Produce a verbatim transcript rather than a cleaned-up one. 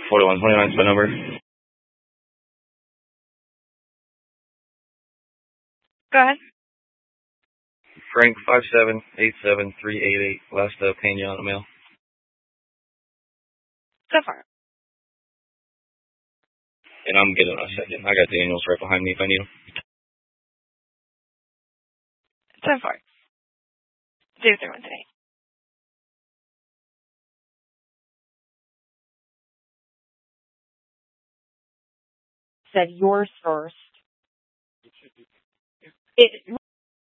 forty-one twenty-nine is my number. Go ahead. Frank five seven eight seven three eight eight. Last uh, Pena on the mail. Go for it. And I'm getting a second. I got Daniels right behind me if I need him. Ten four. Zero three one today. Said yours first. It